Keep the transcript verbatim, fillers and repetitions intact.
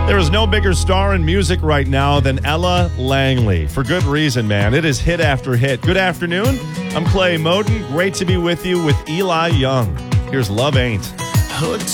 There is no bigger star in music right now than Ella Langley. For good reason, man. It is hit after hit. Good afternoon. I'm Clay Moden. Great to be with you with Eli Young. Here's Love Ain't. Hooked